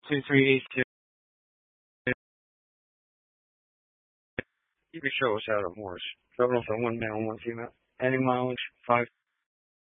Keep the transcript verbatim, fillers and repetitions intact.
two three eight two. You can show us out at Morris. Traveling for one male and one female. Any mileage, five